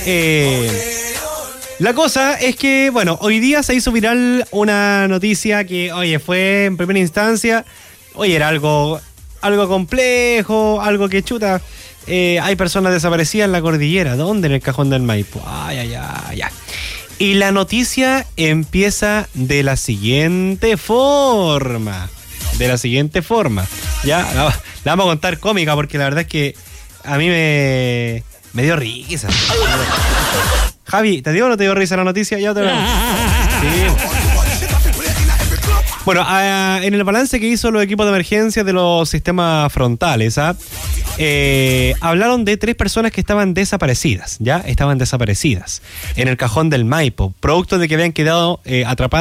La cosa es que, bueno, hoy día se hizo viral una noticia que, oye, fue en primera instancia, oye, era algo complejo, algo que chuta. Hay personas desaparecidas en la cordillera. ¿Dónde? En el Cajón del Maipo. Ay. Y la noticia empieza de la siguiente forma. Ya, la vamos a contar cómica porque la verdad es que a mí me dio risa. Javi, ¿te dio o no te dio risa la noticia? Ya te lo... Sí. Bueno, en el balance que hizo los equipos de emergencia de los sistemas frontales, hablaron de 3 personas que estaban desaparecidas, en el Cajón del Maipo, producto de que habían quedado atrapadas